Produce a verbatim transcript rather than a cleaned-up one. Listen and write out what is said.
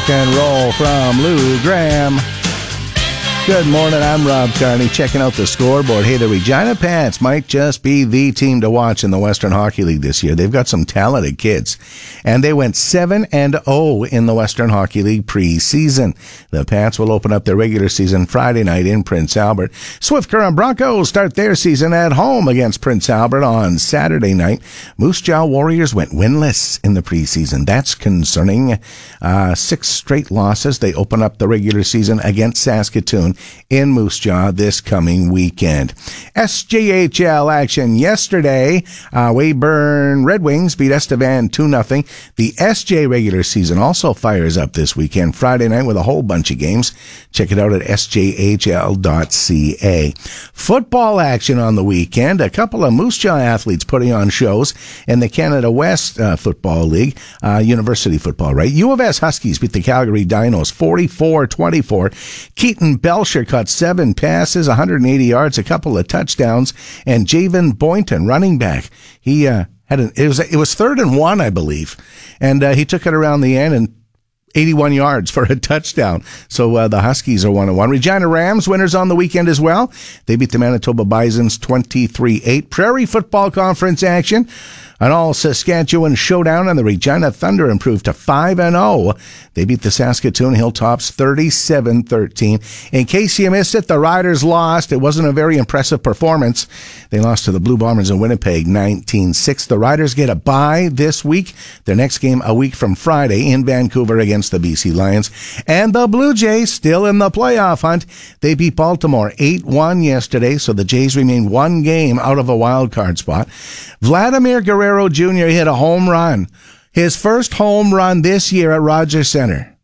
rock and roll from Lou Graham. Good morning, I'm Rob Carney, checking out the scoreboard. Hey, the Regina Pats might just be the team to watch in the Western Hockey League this year. They've got some talented kids, and they went seven and oh in the Western Hockey League preseason. The Pats will open up their regular season Friday night in Prince Albert. Swift Current Broncos start their season at home against Prince Albert on Saturday night. Moose Jaw Warriors went winless in the preseason. That's concerning. Uh, six straight losses. They open up the regular season against Saskatoon in Moose Jaw this coming weekend. S J H L action yesterday. Uh, Weyburn Red Wings beat Estevan two nothing. The S J regular season also fires up this weekend, Friday night, with a whole bunch of games. Check it out at S J H L dot C A. Football action on the weekend. A couple of Moose Jaw athletes putting on shows in the Canada West uh, Football League. Uh, university football, right? U of S Huskies beat the Calgary Dinos forty-four twenty-four. Keaton Belcher caught seven passes, one hundred eighty yards, a couple of touchdowns, and Javen Boynton, running back, he uh, had an, it was it was third and one, I believe, and uh, he took it around the end and eighty-one yards for a touchdown. So uh, the Huskies are one and one. Regina Rams winners on the weekend as well. They beat the Manitoba Bisons twenty-three eight. Prairie Football Conference action. An all-Saskatchewan showdown, and the Regina Thunder improved to five and oh. They beat the Saskatoon Hilltops thirty-seven thirteen. In case you missed it, the Riders lost. It wasn't a very impressive performance. They lost to the Blue Bombers in Winnipeg nineteen six. The Riders get a bye this week. Their next game a week from Friday in Vancouver against the B C Lions. And the Blue Jays still in the playoff hunt. They beat Baltimore eight one yesterday, so the Jays remain one game out of a wild card spot. Vladimir Guerrero Junior hit a home run. His first home run this year at Rogers Center.